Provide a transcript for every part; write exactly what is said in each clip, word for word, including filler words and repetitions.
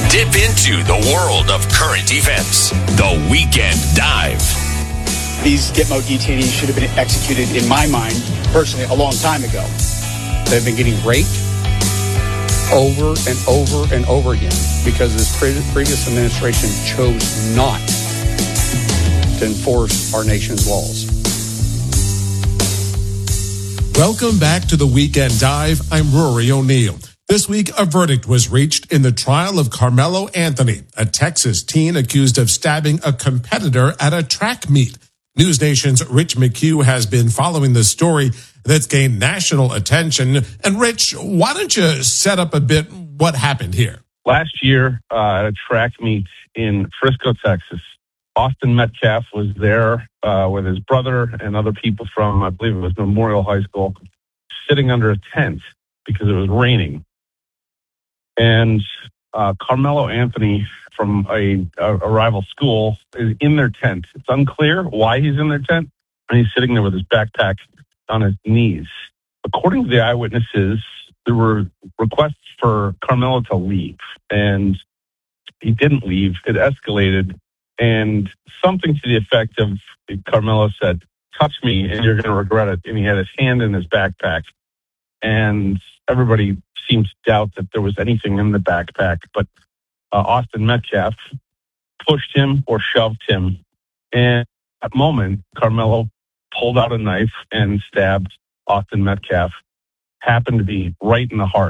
Dip into the world of current events. The Weekend Dive. These Gitmo detainees should have been executed, in my mind, personally, a long time ago. They've been getting raped over and over and over again because this pre- previous administration chose not to enforce our nation's laws. Welcome back to the Weekend Dive. I'm Rory O'Neill. This week, a verdict was reached in the trial of Carmelo Anthony, a Texas teen accused of stabbing a competitor at a track meet. News Nation's Rich McHugh has been following the story that's gained national attention. And Rich, why don't you set up a bit what happened here? Last year uh, at a track meet in Frisco, Texas, Austin Metcalf was there uh, with his brother and other people from, I believe it was Memorial High School, sitting under a tent because it was raining. And uh, Carmelo Anthony from a, a, a rival school is in their tent. It's unclear why he's in their tent, and he's sitting there with his backpack on his knees. According to the eyewitnesses, there were requests for Carmelo to leave, and he didn't leave. It escalated, and something to the effect of Carmelo said, "Touch me and you're going to regret it." And he had his hand in his backpack, and everybody seemed to doubt that there was anything in the backpack, but uh, Austin Metcalf pushed him or shoved him. And at that moment, Carmelo pulled out a knife and stabbed Austin Metcalf. Happened to be right in the heart.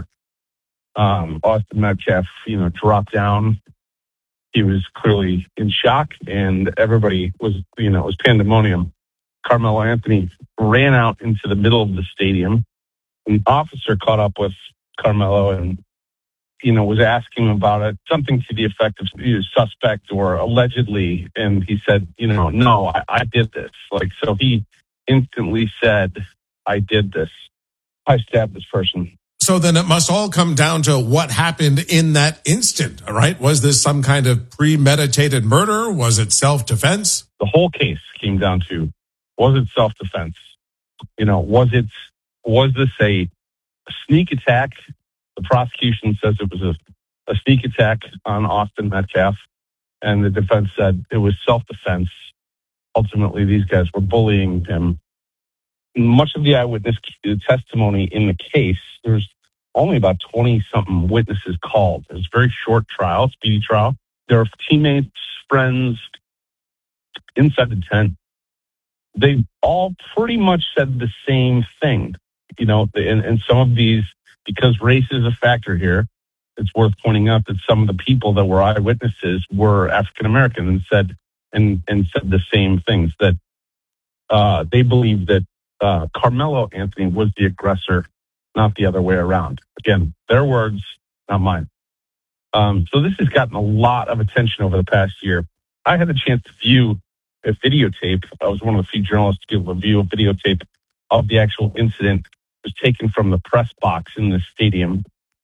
Um, Austin Metcalf, you know, dropped down. He was clearly in shock, and everybody was, you know, it was pandemonium. Carmelo Anthony ran out into the middle of the stadium. An officer caught up with Carmelo and, you know, was asking him about it, something to the effect of, you know, suspect or allegedly. And he said, you know, no, I, I did this. Like, so he instantly said, I did this. I stabbed this person. So then it must all come down to what happened in that instant, right? Was this some kind of premeditated murder? Was it self-defense? The whole case came down to, was it self-defense? You know, was it, was this a, a sneak attack? The prosecution says it was a, a sneak attack on Austin Metcalf, and the defense said it was self-defense. Ultimately, these guys were bullying him. Much of the eyewitness testimony in the case, there's only about twenty-something witnesses called. It was a very short trial, speedy trial. There are teammates, friends inside the tent. They all pretty much said the same thing. You know, and, and some of these, because race is a factor here, it's worth pointing out that some of the people that were eyewitnesses were African American and said and, and said the same things, that uh, they believe that uh, Carmelo Anthony was the aggressor, not the other way around. Again, their words, not mine. Um, so this has gotten a lot of attention over the past year. I had a chance to view a videotape. I was one of the few journalists to be able to view a videotape of the actual incident. It was taken from the press box in the stadium,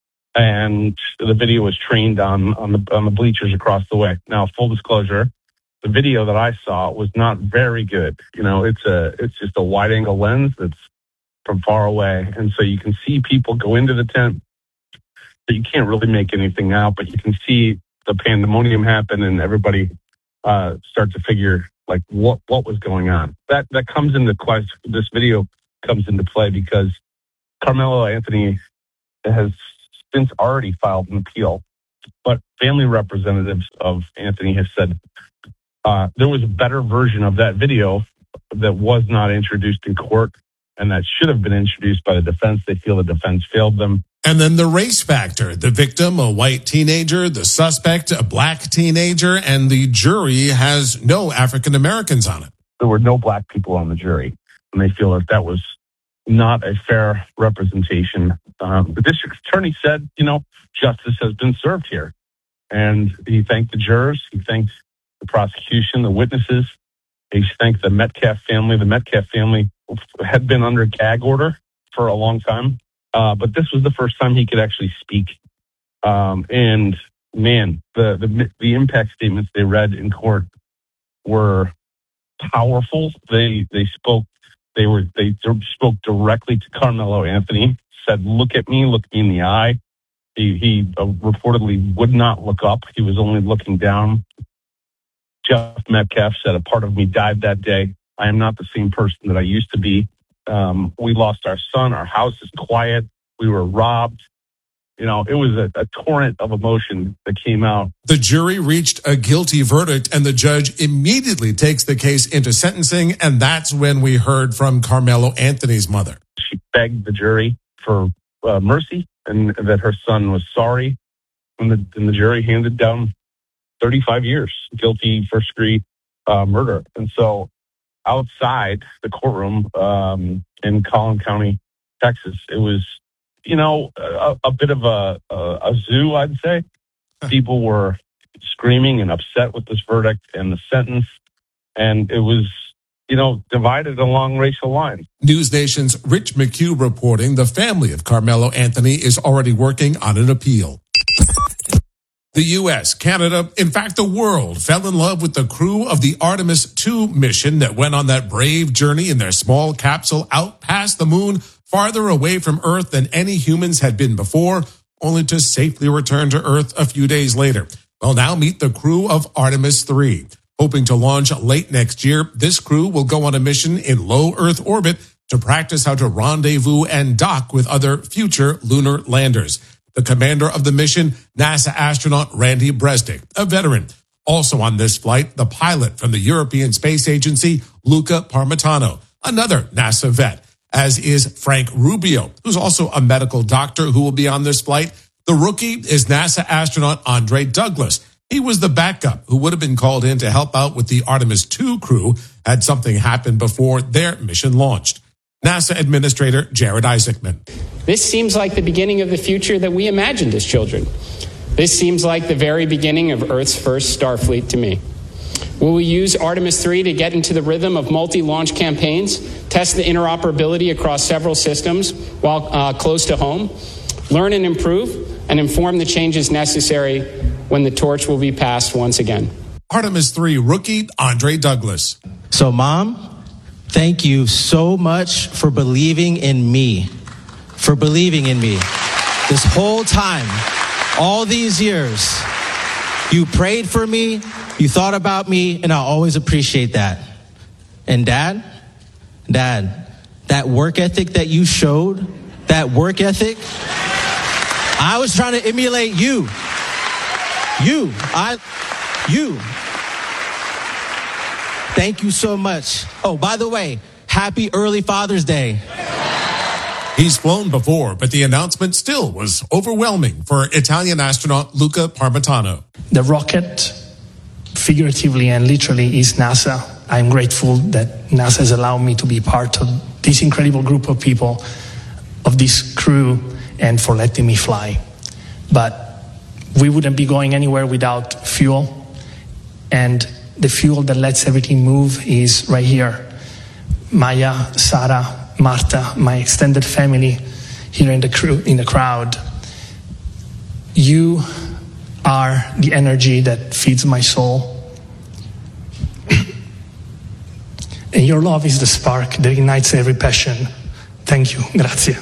and the video was trained on on the on the bleachers across the way. Now, full disclosure, the video that I saw was not very good. You know, it's a it's just a wide angle lens that's from far away, and so you can see people go into the tent, but you can't really make anything out. But you can see the pandemonium happen, and everybody uh, start to figure like what what was going on. That that comes into question. This video comes into play because Carmelo Anthony has since already filed an appeal, but family representatives of Anthony have said uh, there was a better version of that video that was not introduced in court, and that should have been introduced by the defense. They feel the defense failed them. And then the race factor, the victim, a white teenager, the suspect, a black teenager, and the jury has no African Americans on it. There were no black people on the jury, and they feel that that was not a fair representation. Um, the district attorney said, you know, justice has been served here. And he thanked the jurors. He thanked the prosecution, the witnesses. He thanked the Metcalf family. The Metcalf family had been under gag order for a long time. Uh, but this was the first time he could actually speak. Um, and man, the, the, the impact statements they read in court were powerful. They, they spoke They were they spoke directly to Carmelo Anthony, said, look at me, look me in the eye. He, he uh, reportedly would not look up. He was only looking down. Jeff Metcalf said, "A part of me died that day. I am not the same person that I used to be. Um, we lost our son. Our house is quiet. We were robbed." You know, it was a, a torrent of emotion that came out. The jury reached a guilty verdict, and the judge immediately takes the case into sentencing, and that's when we heard from Carmelo Anthony's mother. She begged the jury for uh, mercy and that her son was sorry, and the, and the jury handed down thirty-five years, guilty first degree uh, murder. And so outside the courtroom um, in Collin County, Texas, it was, you know, a, a bit of a, a, a zoo, I'd say. People were screaming and upset with this verdict and the sentence. And it was, you know, divided along racial lines. News Nation's Rich McHugh reporting the family of Carmelo Anthony is already working on an appeal. The U S, Canada, in fact, the world fell in love with the crew of the Artemis two mission that went on that brave journey in their small capsule out past the moon, farther away from Earth than any humans had been before, only to safely return to Earth a few days later. Well, now meet the crew of Artemis three. Hoping to launch late next year, this crew will go on a mission in low Earth orbit to practice how to rendezvous and dock with other future lunar landers. The commander of the mission, NASA astronaut Randy Bresnik, a veteran. Also on this flight, the pilot from the European Space Agency, Luca Parmitano, another NASA vet, as is Frank Rubio, who's also a medical doctor who will be on this flight. The rookie is NASA astronaut Andre Douglas. He was the backup who would have been called in to help out with the Artemis two crew had something happened before their mission launched. NASA Administrator Jared Isaacman. This seems like the beginning of the future that we imagined as children. This seems like the very beginning of Earth's first Starfleet to me. Will we use Artemis three to get into the rhythm of multi-launch campaigns, test the interoperability across several systems while uh, close to home, learn and improve, and inform the changes necessary when the torch will be passed once again? Artemis three rookie Andre Douglas. So, Mom, thank you so much for believing in me, for believing in me. This whole time, all these years, you prayed for me, you thought about me, and I always appreciate that. And Dad, Dad, that work ethic that you showed, that work ethic, I was trying to emulate you. You, I, you. Thank you so much. Oh, by the way, happy early Father's Day. He's flown before, but the announcement still was overwhelming for Italian astronaut Luca Parmitano. The rocket, figuratively and literally, is NASA. I'm grateful that NASA has allowed me to be part of this incredible group of people, of this crew, and for letting me fly. But we wouldn't be going anywhere without fuel, and the fuel that lets everything move is right here. Maya, Sarah, Marta, my extended family here in the crew, in the crowd. You are the energy that feeds my soul. And your love is the spark that ignites every passion. Thank you. Grazie.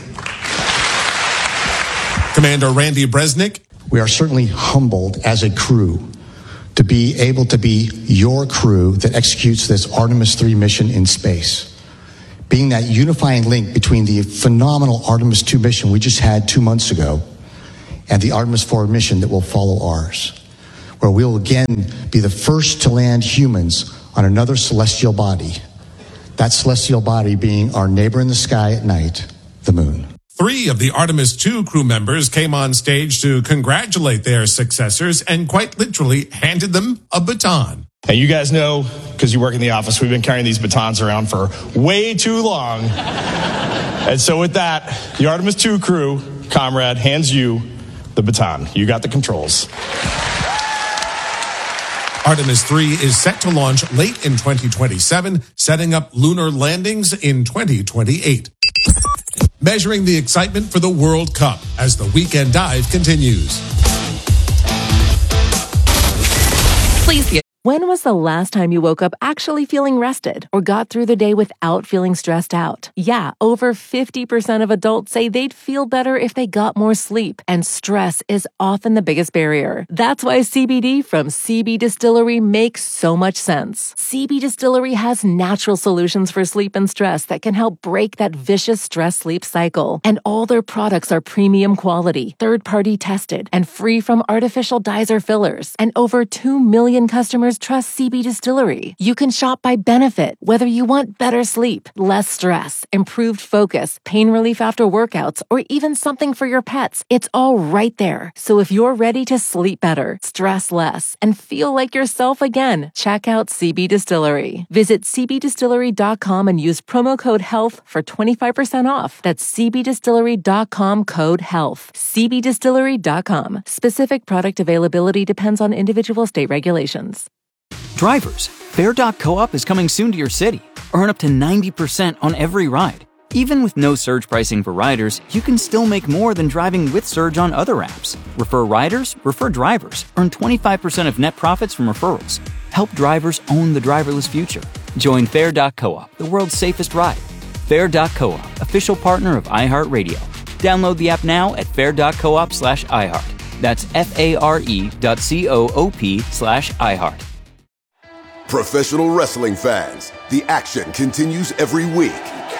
Commander Randy Bresnik. We are certainly humbled as a crew to be able to be your crew that executes this Artemis three mission in space. Being that unifying link between the phenomenal Artemis two mission we just had two months ago and the Artemis four mission that will follow ours, where we will again be the first to land humans on another celestial body. That celestial body being our neighbor in the sky at night, the moon. Three of the Artemis two crew members came on stage to congratulate their successors and quite literally handed them a baton. And you guys know, because you work in the office, we've been carrying these batons around for way too long. And so with that, the Artemis two crew, comrade, hands you the baton. You got the controls. Artemis three is set to launch late in twenty twenty-seven, setting up lunar landings in twenty twenty-eight. Measuring the excitement for the World Cup as the Weekend Dive continues. Please be When was the last time you woke up actually feeling rested or got through the day without feeling stressed out? Yeah, over fifty percent of adults say they'd feel better if they got more sleep, and stress is often the biggest barrier. That's why C B D from C B Distillery makes so much sense. C B Distillery has natural solutions for sleep and stress that can help break that vicious stress-sleep cycle. And all their products are premium quality, third-party tested, and free from artificial dyes or fillers. And over two million customers trust C B Distillery. You can shop by benefit, whether you want better sleep, less stress, improved focus, pain relief after workouts, or even something for your pets. It's all right there. So if you're ready to sleep better, stress less, and feel like yourself again, check out C B Distillery. Visit c b distillery dot com and use promo code HEALTH for twenty-five percent off. That's c b distillery dot com code HEALTH. c b distillery dot com. Specific product availability depends on individual state regulations. Drivers, Fare dot coop is coming soon to your city. Earn up to ninety percent on every ride. Even with no surge pricing for riders, you can still make more than driving with Surge on other apps. Refer riders, refer drivers. Earn twenty-five percent of net profits from referrals. Help drivers own the driverless future. Join Fare dot coop, the world's safest ride. Fare dot coop, official partner of iHeartRadio. Download the app now at fare dot coop slash iHeart. That's F-A-R-E dot C-O-O-P slash iHeart. Professional wrestling fans, the action continues every week.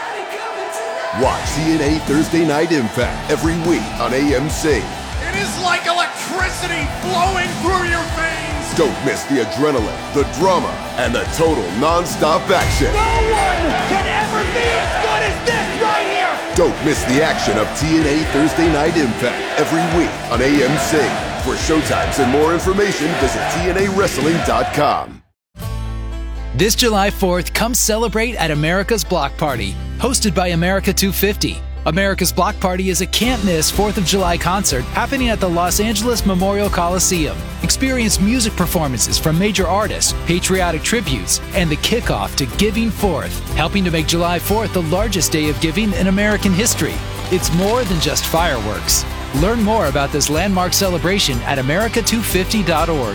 Watch T N A Thursday Night Impact every week on A M C. It is like electricity flowing through your veins. Don't miss the adrenaline, the drama, and the total non-stop action. No one can ever be as good as this right here. Don't miss the action of T N A Thursday Night Impact every week on A M C. For showtimes and more information, visit T N A wrestling dot com. This July fourth, come celebrate at America's Block Party, hosted by America two fifty. America's Block Party is a can't-miss fourth of July concert happening at the Los Angeles Memorial Coliseum. Experience music performances from major artists, patriotic tributes, and the kickoff to Giving Fourth, helping to make July fourth the largest day of giving in American history. It's more than just fireworks. Learn more about this landmark celebration at america two fifty dot org.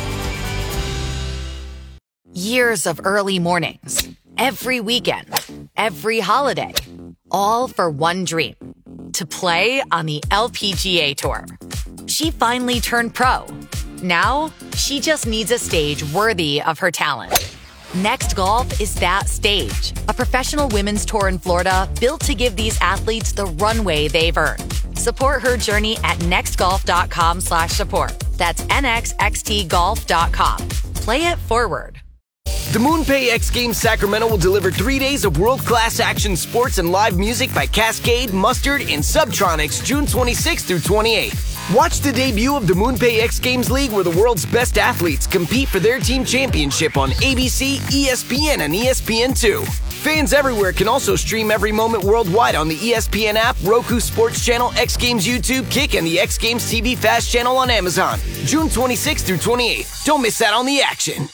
Years of early mornings, every weekend, every holiday, all for one dream, to play on the L P G A Tour. She finally turned pro. Now, she just needs a stage worthy of her talent. Next Golf is that stage, a professional women's tour in Florida built to give these athletes the runway they've earned. Support her journey at nextgolf.com slash support. That's N X X T golf dot com. Play it forward. The MoonPay X Games Sacramento will deliver three days of world-class action sports and live music by Cascade, Mustard, and Subtronics June twenty-sixth through twenty-eighth. Watch the debut of the MoonPay X Games League, where the world's best athletes compete for their team championship on A B C, E S P N, and E S P N two. Fans everywhere can also stream every moment worldwide on the E S P N app, Roku Sports Channel, X Games YouTube, Kick, and the X Games T V Fast Channel on Amazon. June twenty-sixth through twenty-eighth. Don't miss out on the action.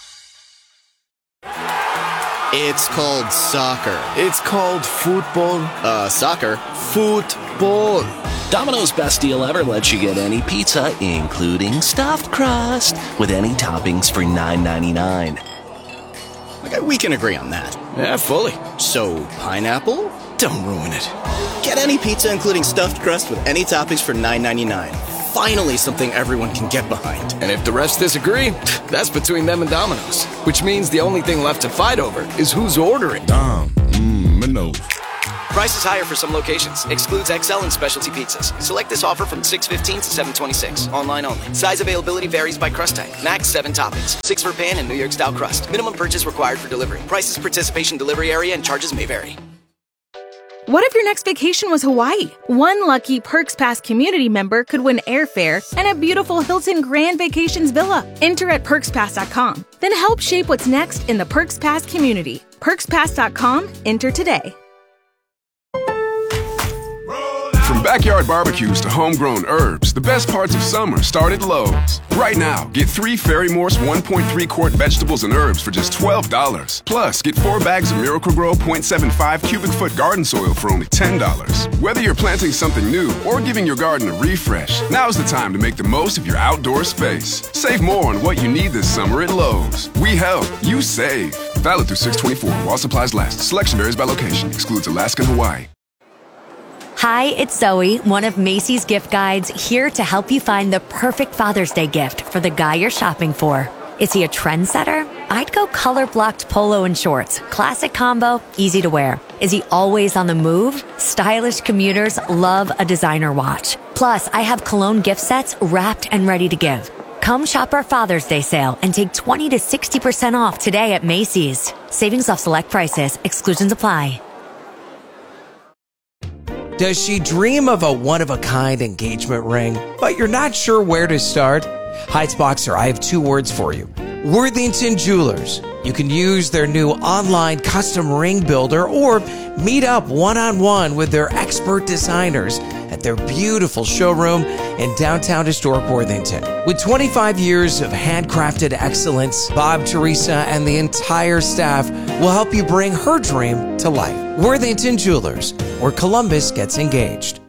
It's called soccer. It's called football. Uh, soccer. Football. Domino's best deal ever lets you get any pizza, including stuffed crust, with any toppings for nine ninety-nine. Okay, we can agree on that. Yeah, fully. So, pineapple? Don't ruin it. Get any pizza, including stuffed crust, with any toppings for nine ninety-nine. Finally, something everyone can get behind. And if the rest disagree, that's between them and Domino's. Which means the only thing left to fight over is who's ordering. Dom, mmm, Minnows. Price is higher for some locations. Excludes X L and specialty pizzas. Select this offer from six fifteen to seven twenty-six. Online only. Size availability varies by crust type. Max seven toppings. Six for pan and New York style crust. Minimum purchase required for delivery. Prices, participation, delivery area, and charges may vary. What if your next vacation was Hawaii? One lucky Perks Pass community member could win airfare and a beautiful Hilton Grand Vacations villa. Enter at perks pass dot com. Then help shape what's next in the Perks Pass community. perks pass dot com. Enter today. From From backyard barbecues to homegrown herbs, the best parts of summer start at Lowe's. Right now, get three Fairy Morse one point three quart vegetables and herbs for just twelve dollars. Plus, get four bags of Miracle-Gro point seven five cubic foot garden soil for only ten dollars. Whether you're planting something new or giving your garden a refresh, now's the time to make the most of your outdoor space. Save more on what you need this summer at Lowe's. We help, you save. Valid through six twenty-four while supplies last. Selection varies by location. Excludes Alaska and Hawaii. Hi, it's Zoe, one of Macy's gift guides, here to help you find the perfect Father's Day gift for the guy you're shopping for. Is he a trendsetter? I'd go color-blocked polo and shorts. Classic combo, easy to wear. Is he always on the move? Stylish commuters love a designer watch. Plus, I have cologne gift sets wrapped and ready to give. Come shop our Father's Day sale and take twenty to sixty percent off today at Macy's. Savings off select prices. Exclusions apply. Does she dream of a one-of-a-kind engagement ring, but you're not sure where to start? Heights Boxer, I have two words for you. Worthington Jewelers. You can use their new online custom ring builder or meet up one-on-one with their expert designers at their beautiful showroom in downtown historic Worthington. With twenty-five years of handcrafted excellence, Bob, Teresa, and the entire staff will help you bring her dream to life. Worthington Jewelers, where Columbus gets engaged.